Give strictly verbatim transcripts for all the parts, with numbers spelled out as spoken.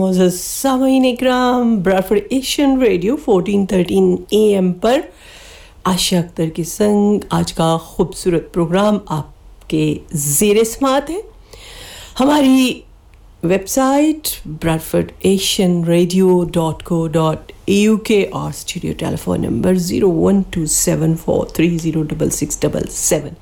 मोज़्ज़ज़ सामीन इकराम, Bradford Asian radio fourteen thirteen A M पर आशा अख्तर के संग आज का खूबसूरत प्रोग्राम आपके ज़ेरे समात है। हमारी website Bradford Asian radio dot co dot A you के और studio telephone number zero one two seven four three zero double six double seven.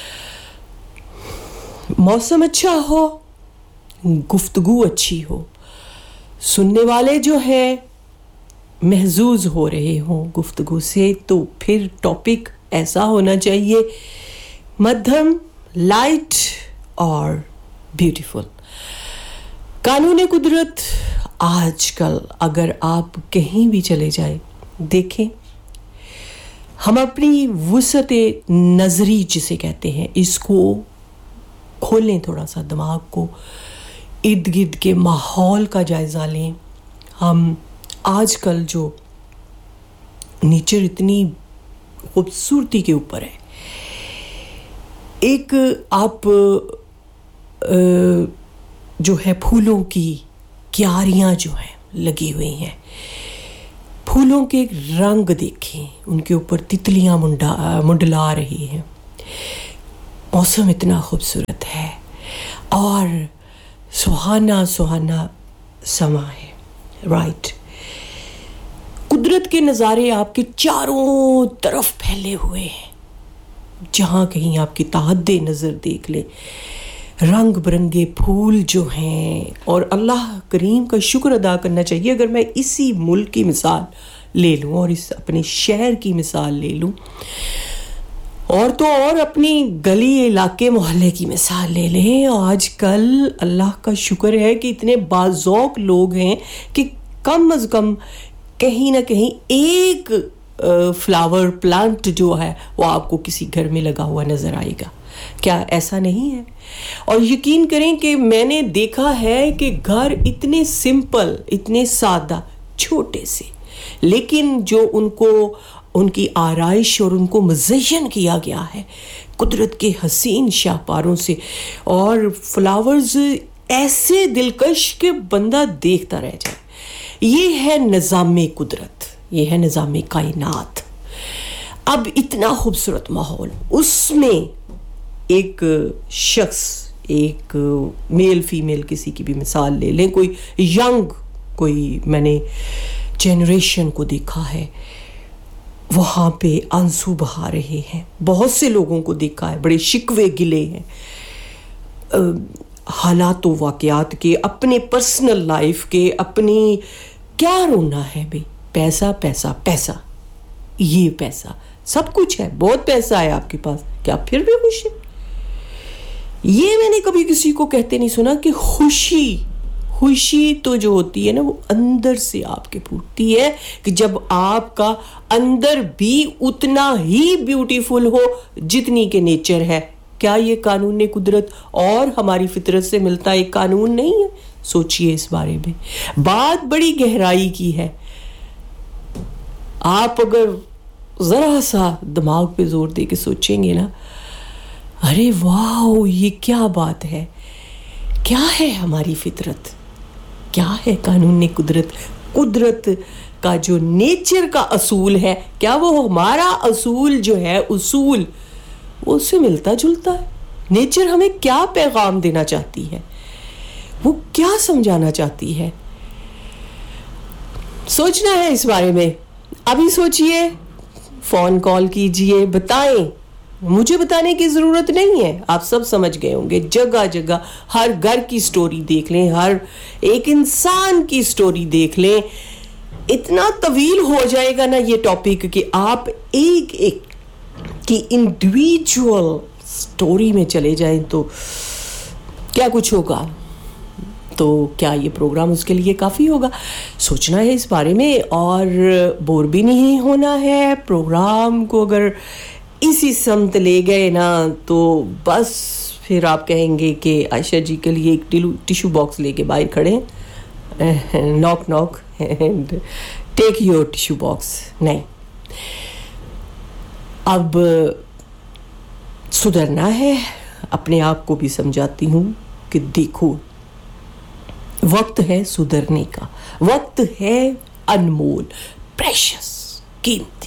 मौसम अच्छा हो, गुफ्तगू अच्छी हो, सुनने वाले जो है महजूज हो रहे हों गुफ्तगू से, तो फिर टॉपिक ऐसा होना चाहिए मध्यम, लाइट और ब्यूटीफुल। कानून कुदरत आजकल अगर आप कहीं भी चले जाएं, देखें, हम अपनी वुसअते नज़री जिसे कहते हैं, इसको खोलें, थोड़ा सा दिमाग को, इर्द गिर्द के माहौल का जायज़ा लें। हम आजकल जो नेचर इतनी खूबसूरती के ऊपर है, एक आप जो है फूलों की क्यारियां जो हैं लगी हुई हैं, फूलों के रंग देखें, उनके ऊपर तितलियां मुंडा मुंडला रही हैं। मौसम इतना खूबसूरत है और सुहाना सुहाना समा है, राइट। कुदरत के नज़ारे आपके चारों तरफ फैले हुए हैं, जहाँ कहीं आपकी ताहद्दे नज़र देख ले, रंग बिरंगे फूल जो हैं। और अल्लाह करीम का शुक्र अदा करना चाहिए। अगर मैं इसी मुल्क की मिसाल ले लूँ और इस अपने शहर की मिसाल ले लूँ, और तो और अपनी गली इलाके मोहल्ले की मिसाल ले लें, आजकल अल्लाह का शुक्र है कि इतने बाज़ौक़ लोग हैं कि कम अज़ कम कहीं ना कहीं एक फ्लावर प्लांट जो है वो आपको किसी घर में लगा हुआ नज़र आएगा। क्या ऐसा नहीं है? और यकीन करें कि मैंने देखा है कि घर इतने सिंपल, इतने सादा, छोटे से, लेकिन जो उनको उनकी आराइश और उनको मुज़य्यन किया गया है कुदरत के हसीन शाहपारों से, और फ्लावर्स ऐसे दिलकश के बंदा देखता रह जाए। ये है निज़ाम कुदरत, ये है निज़ाम कायनात। अब इतना खूबसूरत माहौल, उसमें एक शख्स, एक मेल फीमेल किसी की भी मिसाल ले लें, कोई यंग, कोई मैंने जनरेशन को देखा है वहाँ पे आंसू बहा रहे हैं। बहुत से लोगों को देखा है, बड़े शिकवे गिले हैं हालात व वाक़यात के, अपने पर्सनल लाइफ के, अपनी क्या रोना है भाई, पैसा पैसा पैसा, ये पैसा सब कुछ है, बहुत पैसा है आपके पास, क्या फिर भी खुश है? ये मैंने कभी किसी को कहते नहीं सुना कि खुशी खुशी तो जो होती है ना, वो अंदर से आपके फूटती है कि जब आपका अंदर भी उतना ही ब्यूटीफुल हो जितनी के नेचर है। क्या ये कानून कुदरत और हमारी फितरत से मिलता एक कानून नहीं है? सोचिए इस बारे में, बात बड़ी गहराई की है। आप अगर ज़रा सा दिमाग पे जोर दे के सोचेंगे ना, अरे वाह, ये क्या बात है, क्या है हमारी फितरत, क्या है कानून कुदरत, कुदरत का जो नेचर का असूल है, क्या वो हमारा असूल जो है, उसूल, वो उससे मिलता जुलता है? नेचर हमें क्या पैगाम देना चाहती है, वो क्या समझाना चाहती है? सोचना है इस बारे में। अभी सोचिए, फ़ोन कॉल कीजिए, बताएं। मुझे बताने की ज़रूरत नहीं है, आप सब समझ गए होंगे। जगह जगह हर घर की स्टोरी देख लें, हर एक इंसान की स्टोरी देख लें, इतना तवील हो जाएगा ना ये टॉपिक कि आप एक एक की इंडिविजुअल स्टोरी में चले जाएं तो क्या कुछ होगा। तो क्या ये प्रोग्राम उसके लिए काफ़ी होगा? सोचना है इस बारे में और बोर भी नहीं होना है। प्रोग्राम को अगर इसी समत ले गए ना, तो बस फिर आप कहेंगे कि आयशा जी के लिए एक टिश्यू बॉक्स लेके बाहर खड़े हैं, knock knock and take your tissue box. नहीं, अब सुधरना है। अपने आप को भी समझाती हूँ कि देखो, वक्त है सुधरने का, वक्त है अनमोल, प्रेशियस, कीमती।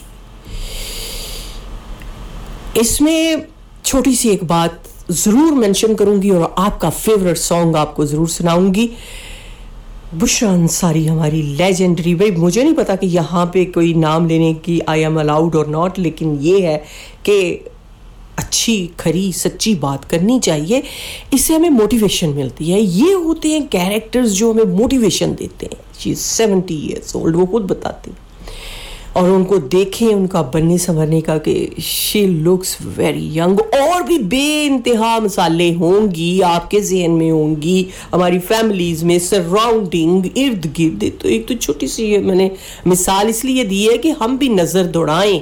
इसमें छोटी सी एक बात ज़रूर मेंशन करूंगी और आपका फेवरेट सॉन्ग आपको ज़रूर सुनाऊंगी। बुशरा अंसारी हमारी लेजेंडरी, भाई मुझे नहीं पता कि यहाँ पे कोई नाम लेने की आई एम अलाउड और नॉट, लेकिन ये है कि अच्छी खरी सच्ची बात करनी चाहिए, इससे हमें मोटिवेशन मिलती है। ये होते हैं कैरेक्टर्स जो हमें मोटिवेशन देते हैं। She is seventy years old, वो खुद बताती, और उनको देखें उनका बनने संवरने का कि शी लुक्स वेरी यंग। और भी बेइंतहा मिसालें होंगी, आपके जहन में होंगी, हमारी फैमिलीज़ में, सराउंडिंग, इर्द गिर्द। तो एक तो छोटी सी मैंने मिसाल इसलिए दी है कि हम भी नज़र दौड़ाएं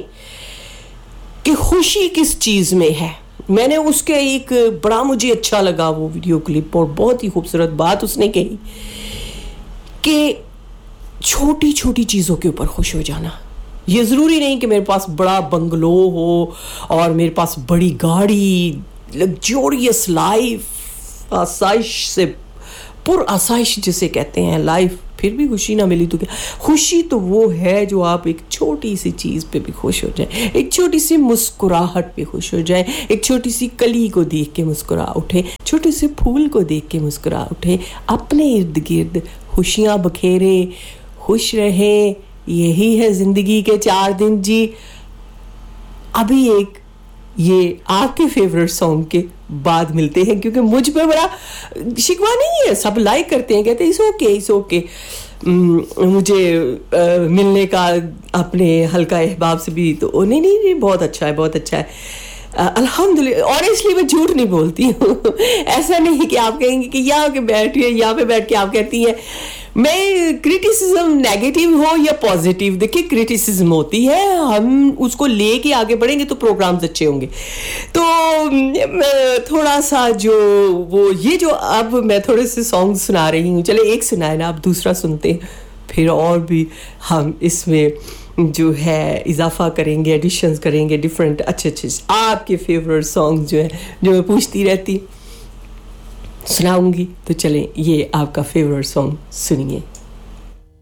कि खुशी किस चीज़ में है। मैंने उसके एक बड़ा मुझे अच्छा लगा वो वीडियो क्लिप, और बहुत ही खूबसूरत बात उसने कही कि छोटी छोटी चीज़ों के ऊपर खुश हो जाना। ये ज़रूरी नहीं कि मेरे पास बड़ा बंगलो हो और मेरे पास बड़ी गाड़ी, लग्जोरियस लाइफ, आसाइश से पुर आसाइश जिसे कहते हैं लाइफ, फिर भी खुशी ना मिली तो क्या। खुशी तो वो है जो आप एक छोटी सी चीज़ पे भी खुश हो जाए, एक छोटी सी मुस्कुराहट पे खुश हो जाए, एक छोटी सी कली को देख के मुस्कुरा उठे, छोटे से फूल को देख के मुस्कुरा उठे, अपने इर्द गिर्द खुशियाँ बखेरे, खुश रहे। यही है ज़िंदगी के चार दिन जी। अभी एक ये आपके फेवरेट सॉन्ग के बाद मिलते हैं, क्योंकि मुझ पे बड़ा शिकवा नहीं है, सब लाइक करते हैं, कहते हैं इस ओके इस ओके। मुझे आ, मिलने का अपने हल्का अहबाब से भी तो नहीं नहीं नहीं बहुत अच्छा है, बहुत अच्छा है अल्हम्दुलिल्लाह। ऑनेस्टली मैं झूठ नहीं बोलती हूँ। ऐसा नहीं कि आप कहेंगे कि यहाँ के बैठिए, यहाँ पे बैठ के आप कहती हैं। मैं क्रिटिसिज्म नेगेटिव हो या पॉजिटिव, देखिए क्रिटिसिज्म होती है, हम उसको लेके आगे बढ़ेंगे तो प्रोग्राम्स अच्छे होंगे। तो थोड़ा सा जो वो ये जो अब मैं थोड़े से सॉन्ग सुना रही हूँ, चले एक सुनाए ना, आप दूसरा सुनते हैं, फिर और भी हम इसमें जो है इजाफा करेंगे, एडिशंस करेंगे, डिफरेंट अच्छे अच्छे आपके फेवरेट सॉन्ग जो है जो मैं पूछती रहती सुनाऊंगी। तो चलें ये आपका फेवरेट सॉन्ग सुनिए।